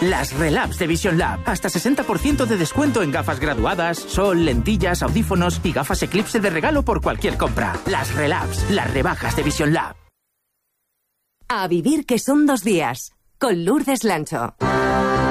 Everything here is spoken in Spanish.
Las Relabs de Vision Lab. Hasta 60% de descuento en gafas graduadas, sol, lentillas, audífonos y gafas Eclipse de regalo por cualquier compra. Las Relabs, las rebajas de Vision Lab. A vivir que son 2 días, con Lourdes Lancho.